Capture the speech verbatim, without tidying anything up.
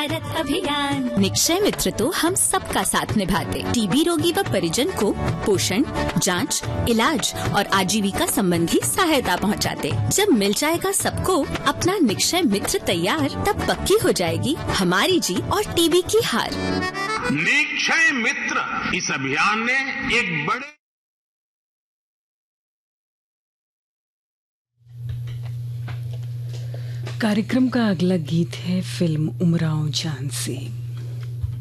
भारत अभियान। निक्षय मित्र तो हम सबका साथ निभाते, टीबी रोगी व परिजन को पोषण, जांच, इलाज और आजीविका संबंधी सहायता पहुंचाते। जब मिल जाएगा सबको अपना निक्षय मित्र तैयार, तब पक्की हो जाएगी हमारी जीत और टीबी की हार। निक्षय मित्र इस अभियान ने एक बड़े कार्यक्रम का अगला गीत है फिल्म उमराव जान से।